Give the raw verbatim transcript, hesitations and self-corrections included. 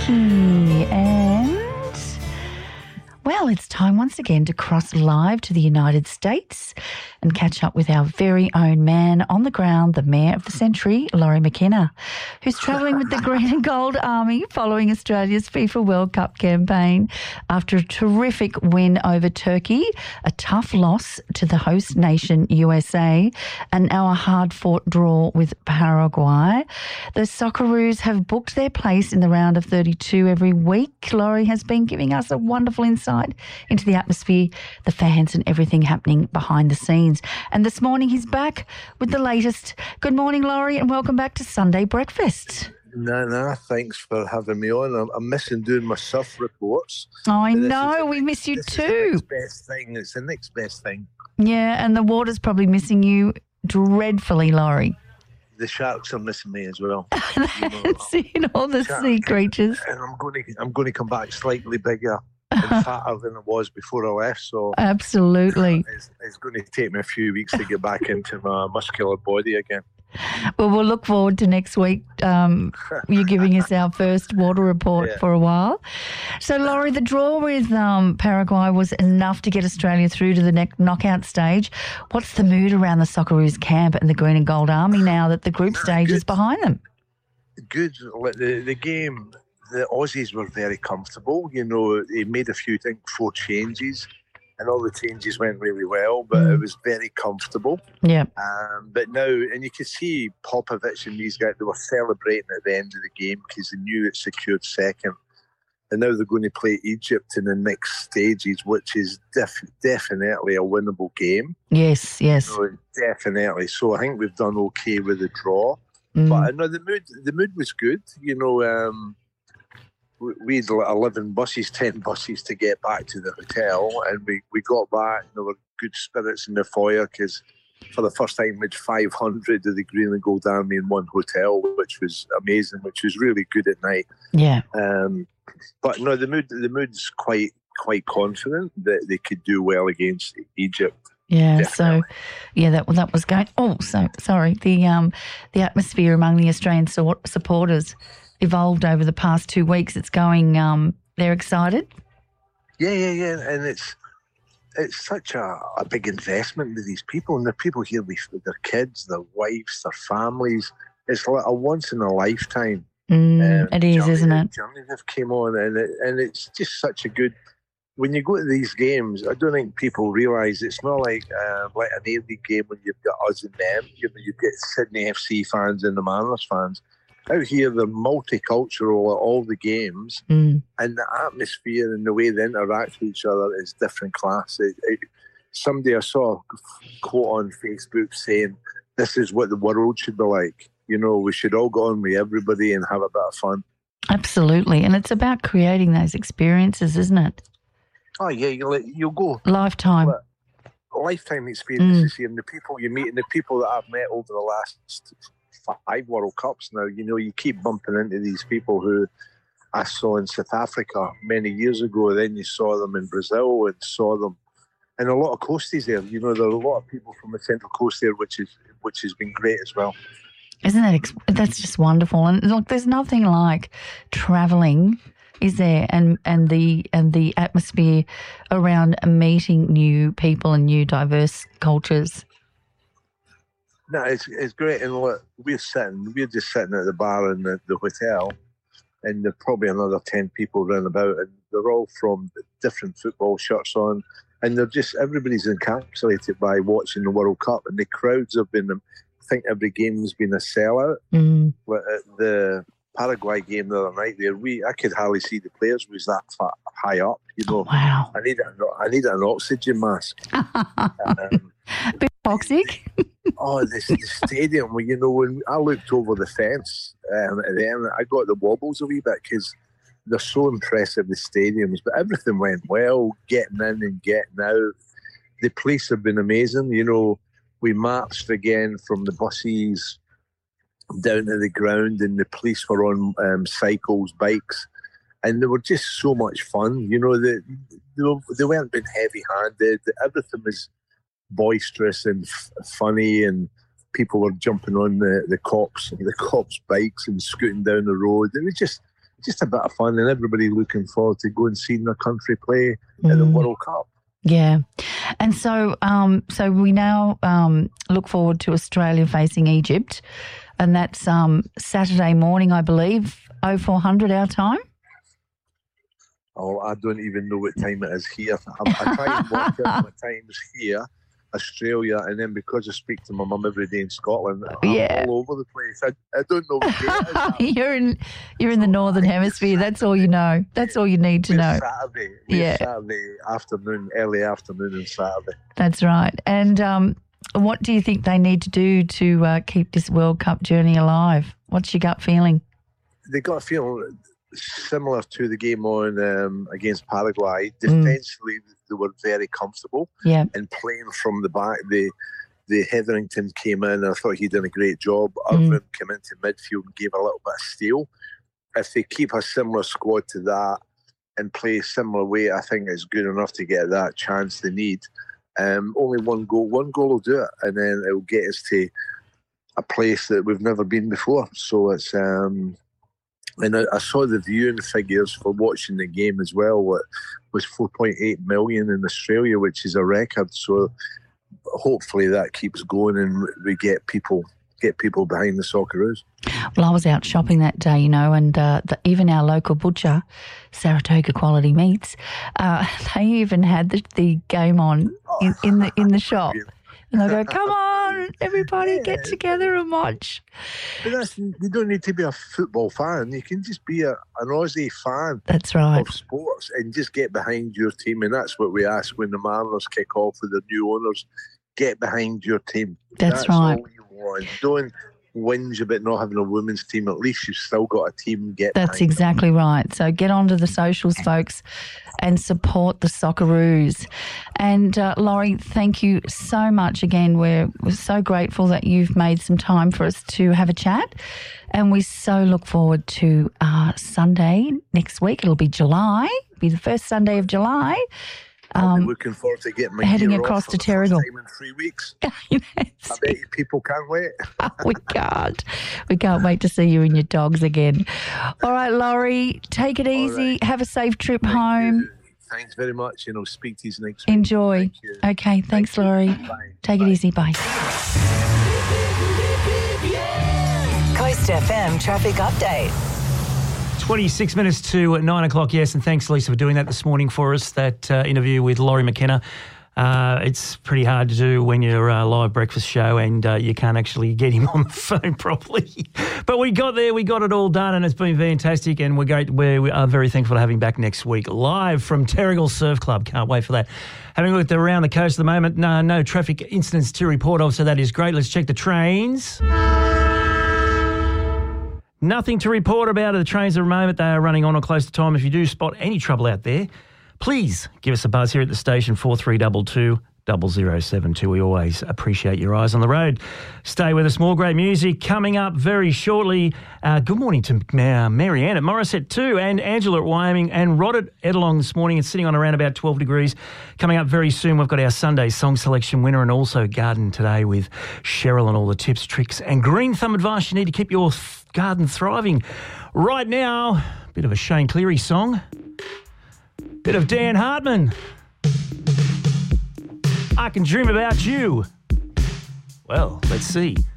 Ricky, and well, it's time once again to cross live to the United States and catch up with our very own man on the ground, the Mayor of the Century, Laurie McKenna, who's travelling with the Green and Gold Army following Australia's FIFA World Cup campaign after a terrific win over Turkey, a tough loss to the host nation U S A, and now a hard-fought draw with Paraguay. The Socceroos have booked their place in the round of thirty-two every week. Laurie has been giving us a wonderful insight into the atmosphere, the fans and everything happening behind the scenes. And this morning he's back with the latest. Good morning, Laurie, and welcome back to Sunday Breakfast. No, no, thanks for having me on. I'm, I'm missing doing my surf reports. I know, we miss you this too. Is the next best thing. It's the next best thing. Yeah, and the water's probably missing you dreadfully, Laurie. The sharks are missing me as well. Seeing all the Sharks. sea creatures. And I'm going to, I'm going to come back slightly bigger and fatter than it was before I left. So Absolutely. it's, it's going to take me a few weeks to get back into my muscular body again. Well, we'll look forward to next week. Um, you giving us our first water report Yeah. for a while. So, Laurie, the draw with um, Paraguay was enough to get Australia through to the neck knockout stage. What's the mood around the Socceroos camp and the Green and Gold Army now that the group stage Good. is behind them? Good. Like the, the game, the Aussies were very comfortable. You know, they made a few, I think, four changes, and all the changes went really well, but Mm. it was very comfortable. Yeah. Um, but now, and you could see Popovic and these guys, they were celebrating at the end of the game because they knew it secured second. And now they're going to play Egypt in the next stages, which is def- definitely a winnable game. Yes, yes. So definitely. So I think we've done okay with the draw. Mm. But I know the mood, the mood was good. You know, um, we, we had like eleven buses, ten buses to get back to the hotel, and we, we got back. And there were good spirits in the foyer because for the first time we had five hundred of the Green and Gold Army in one hotel, which was amazing, which was really good at night. Yeah. Um, but no, the mood, the mood's quite quite confident that they could do well against Egypt. Yeah, Definitely. so yeah, that that was going. Oh, so sorry. The um the atmosphere among the Australian so- supporters evolved over the past two weeks. It's going. Um, they're excited. Yeah, yeah, yeah, and it's it's such a, a big investment with these people, and the people here with, with their kids, their wives, their families. It's like a once in a lifetime. Mm, um, it is, journey, isn't it? Journey they've came on, and it, and it's just such a good. When you go to these games, I don't think people realise it's not like uh, like an A League game when you've got us and them. You know, you get Sydney F C fans and the Mariners fans. Out here, they're multicultural at all the games, Mm. and the atmosphere and the way they interact with each other is different class. It, it, somebody I saw a quote on Facebook saying, "This is what the world should be like." You know, we should all go on with everybody and have a bit of fun. Absolutely, and it's about creating those experiences, isn't it? Oh yeah, you'll you'll go. Lifetime. But lifetime experiences Mm. here, and the people you meet and the people that I've met over the last five World Cups now, you know, you keep bumping into these people who I saw in South Africa many years ago. Then you saw them in Brazil and saw them, and a lot of coasties there. You know, there are a lot of people from the Central Coast there, which is which has been great as well. Isn't that ex- that's just wonderful? And look, there's nothing like travelling, is there? And and the and the atmosphere around meeting new people and new diverse cultures. No, it's it's great, and look, we're sitting, we're just sitting at the bar in the, the hotel, and there's probably another ten people round about, and they're all from different football shirts on, and they're just everybody's encapsulated by watching the World Cup, and the crowds have been. I think every game's been a sellout. Mm. But at the Paraguay game the other night, there we I could hardly see the players. We was that far, high up, you know. Wow. I need an I need an oxygen mask. um, Bit toxic. Oh, this the stadium. Well, you know, when I looked over the fence um, at the end, I got the wobbles a wee bit because they're so impressive, the stadiums. But everything went well, getting in and getting out. The police have been amazing. You know, we marched again from the buses down to the ground, and the police were on um, cycles, bikes, and they were just so much fun. You know, they they, were, they weren't being heavy-handed. Everything was boisterous and f- funny, and people were jumping on the, the cops the cops' bikes and scooting down the road. It was just just a bit of fun, and everybody looking forward to go and seeing their country play mm. in the World Cup. Yeah. And so um, so we now um, look forward to Australia facing Egypt, and that's um, Saturday morning, I believe, oh four hundred our time. Oh, I don't even know what time it is here. I, I try and work out my times here, Australia, and then because I speak to my mum every day in Scotland, I'm yeah. all over the place. I, I don't know what day it is. You're in you're in the Northern Hemisphere. That's all you know. That's all you need to We're know. Saturday. We're yeah. Saturday afternoon, early afternoon on Saturday. That's right. And um, what do you think they need to do to uh, keep this World Cup journey alive? What's your gut feeling? They got a feeling similar to the game on um, against Paraguay. Defensively, mm. they were very comfortable. Yeah. And playing from the back, the the Hetherington came in. And I thought he did a great job. Mm. Irvine came into midfield and gave a little bit of steel. If they keep a similar squad to that and play a similar way, I think it's good enough to get that chance they need. Um, only one goal. One goal will do it, and then it will get us to a place that we've never been before. So it's. Um, And I, I saw the viewing figures for watching the game as well. What was four point eight million in Australia, which is a record. So hopefully that keeps going, and we get people get people behind the Socceroos. Well, I was out shopping that day, you know, and uh, the, even our local butcher, Saratoga Quality Meats, uh, they even had the, the game on in, in the in the shop. And I go, come on, everybody, yeah. get together and watch. But that's, you don't need to be a football fan. You can just be a, an Aussie fan that's right. of sports and just get behind your team. And that's what we ask when the Mariners kick off with the new owners. Get behind your team. That's, that's right. all you want. Don't whinge about not having a women's team. At least you've still got a team. Get That's exactly them. right. So get onto the socials, folks, and support the Socceroos. And uh, Laurie, thank you so much again. We're, we're so grateful that you've made some time for us to have a chat. And we so look forward to uh, Sunday next week. It'll be July. It'll be the first Sunday of July. Um, looking forward to getting my heading gear across off to Terrigal in three weeks. Yes. I bet you people can't wait. we can't. We can't wait to see you and your dogs again. All right, Laurie, take it easy. Right. Have a safe trip Thank home. You. Thanks very much. You know, speak to you next week. Enjoy. Thank okay, thanks, Thank Laurie. Bye. Take Bye. it easy. Bye. Coast F M traffic update. twenty-six minutes to nine o'clock, yes, and thanks, Lisa, for doing that this morning for us, that uh, interview with Laurie McKenna. Uh, it's pretty hard to do when you're a live breakfast show and uh, you can't actually get him on the phone properly. But we got there, we got it all done, and it's been fantastic, and we're great. We're, we are very thankful to have him back next week, live from Terrigal Surf Club. Can't wait for that. Having looked around the coast at the moment, no, no traffic incidents to report of, so that is great. Let's check the trains. Nothing to report about the trains at the moment. They are running on or close to time. If you do spot any trouble out there, please give us a buzz here at the station, four three two two, zero zero seven two. We always appreciate your eyes on the road. Stay with us. More great music coming up very shortly. Uh, good morning to uh, Mary Ann at Morisset too, and Angela at Wyoming, and Rod at Edelong this morning. It's sitting on around about twelve degrees. Coming up very soon, we've got our Sunday song selection winner, and also garden today with Cheryl and all the tips, tricks, and green thumb advice you need to keep your th- garden thriving. Right now, a bit of a Shane Cleary song. Bit of Dan Hartman. I Can Dream About You. Well, let's see.